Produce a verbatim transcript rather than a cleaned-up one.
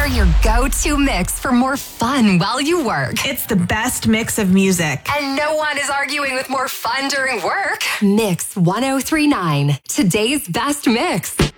We're your go-to mix for more fun while you work. It's the best mix of music. And no one is arguing with more fun during work. Mix one oh three point nine, today's best mix.